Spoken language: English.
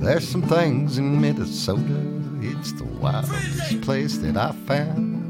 There's some things in Minnesota, it's the wildest place that I found.